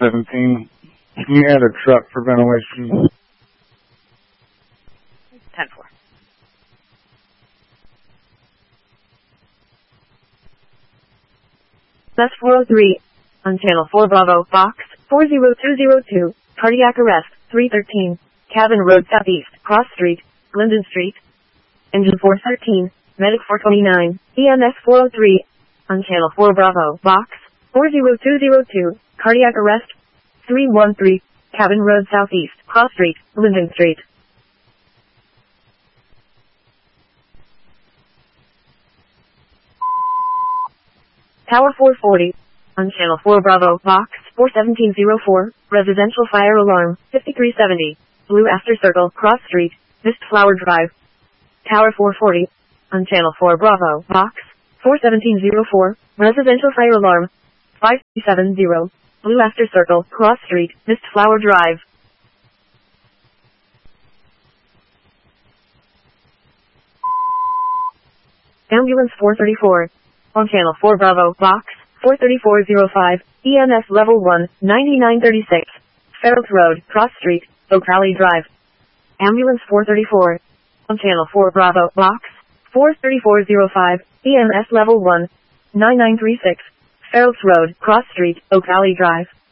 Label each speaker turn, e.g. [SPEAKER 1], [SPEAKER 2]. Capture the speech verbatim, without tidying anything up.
[SPEAKER 1] seventeen. You had a truck for ventilation.
[SPEAKER 2] ten four.
[SPEAKER 3] S four oh three. On channel four Bravo, box four zero two zero two. Cardiac arrest, three thirteen. Cabin Road Southeast, Cross Street, Linden Street. Engine four thirteen. Medic four twenty-nine. E M S four oh three. On channel four Bravo, box four zero two zero two. Cardiac arrest, three one three. Cabin Road Southeast, Cross Street, Linden Street. Tower four forty. On channel four Bravo, box four seventeen oh four. Residential fire alarm, fifty-three seventy. Blue After Circle, Cross Street, Mist Flower Drive. Tower four forty. On channel four Bravo, box four seventeen oh four. Residential fire alarm, five seven zero. Blue After Circle, Cross Street, Mist Flower Drive. Ambulance four thirty-four. On channel four Bravo, box four thirty-four oh five. E M S level one, ninety-nine thirty-six. Ferrells Road, Cross Street, Oak Valley Drive. Ambulance four thirty-four. On channel four Bravo, box four thirty-four oh five. E M S level one, nine nine three six. Ferrells Road, Cross Street, Oak Valley Drive.